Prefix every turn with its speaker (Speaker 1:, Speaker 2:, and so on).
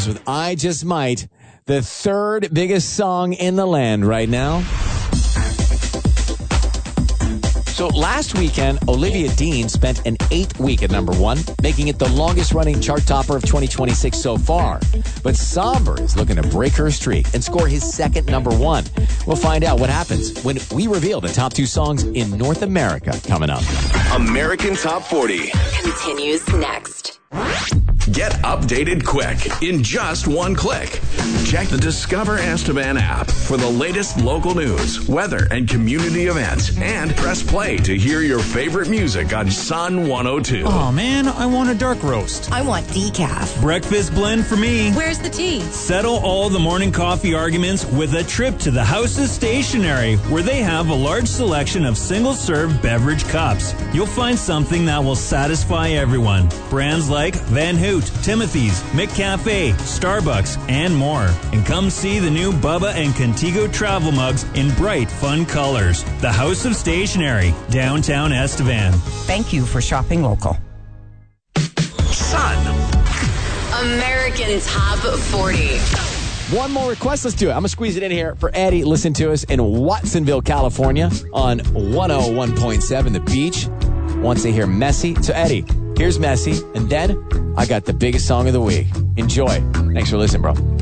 Speaker 1: Brothers with I Just Might, the third biggest song in the land right now. So last weekend, Olivia Dean spent an 8th week at number 1, making it the longest-running chart topper of 2026 so far. But Somber is looking to break her streak and score his second number 1. We'll find out what happens when we reveal the top 2 songs in North America coming up.
Speaker 2: American Top 40
Speaker 3: continues next.
Speaker 2: Get updated quick in just one click. Check the Discover Estevan app for the latest local news, weather, and community events. And press play to hear your favorite music on Sun 102.
Speaker 4: Oh man, I want a dark roast.
Speaker 5: I want decaf.
Speaker 4: Breakfast blend for me.
Speaker 5: Where's the tea?
Speaker 4: Settle all the morning coffee arguments with a trip to the House of Stationery, where they have a large selection of single-serve beverage cups. You'll find something that will satisfy everyone. Brands like Van Hoot, Timothy's, McCafe, Starbucks, and more. And come see the new Bubba and Contigo travel mugs in bright, fun colors. The House of Stationery, downtown Estevan.
Speaker 5: Thank you for shopping local.
Speaker 2: Sun.
Speaker 3: American Top 40.
Speaker 1: One more request. Let's do it. I'm going to squeeze it in here for Eddie. Listen to us in Watsonville, California on 101.7 The Beach. Wants to hear Messy. So Eddie, here's Messy. And then I got the biggest song of the week. Enjoy. Thanks for listening, bro.